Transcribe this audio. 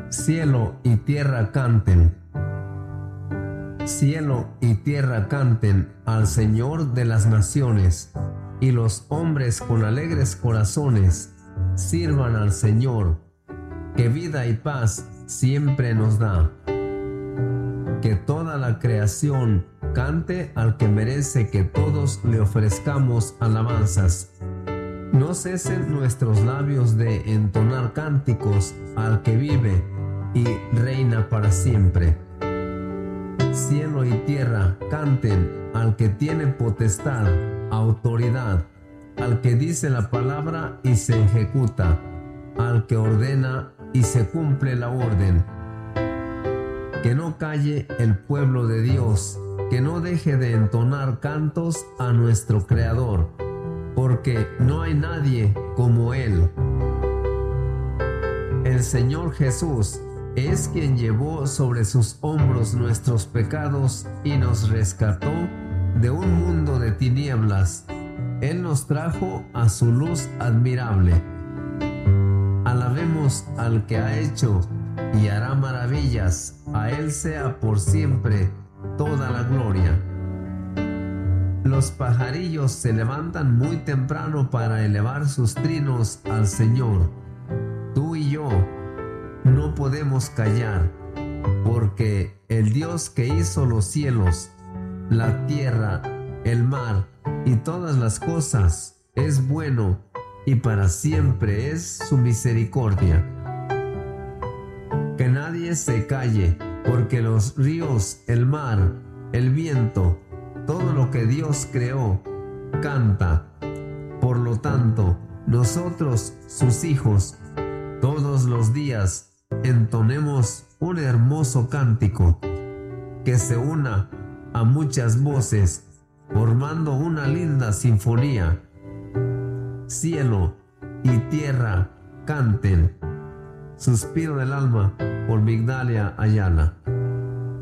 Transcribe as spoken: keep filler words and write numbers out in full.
Cielo y tierra canten. Cielo y tierra canten al Señor de las naciones, y los hombres con alegres corazones sirvan al Señor, que vida y paz siempre nos da. Que toda la creación cante al que merece que todos le ofrezcamos alabanzas. No cesen nuestros labios de entonar cánticos al que vive y reina para siempre. Cielo y tierra canten al que tiene potestad, autoridad, al que dice la palabra y se ejecuta, al que ordena y se cumple la orden. Que no calle el pueblo de Dios, que no deje de entonar cantos a nuestro Creador, porque no hay nadie como Él. El Señor Jesús es quien llevó sobre sus hombros nuestros pecados y nos rescató de un mundo de tinieblas. Él nos trajo a su luz admirable. Alabemos al que ha hecho y hará maravillas. A Él sea por siempre toda la gloria. Los pajarillos se levantan muy temprano para elevar sus trinos al Señor. Tú y yo no podemos callar, porque el Dios que hizo los cielos, la tierra, el mar y todas las cosas es bueno, y para siempre es su misericordia. Que nadie se calle, porque los ríos, el mar, el viento, todo lo que Dios creó, canta. Por lo tanto, nosotros, sus hijos, todos los días entonemos un hermoso cántico que se una a muchas voces, formando una linda sinfonía. Cielo y tierra canten. Suspiro del alma por Migdalia Ayala.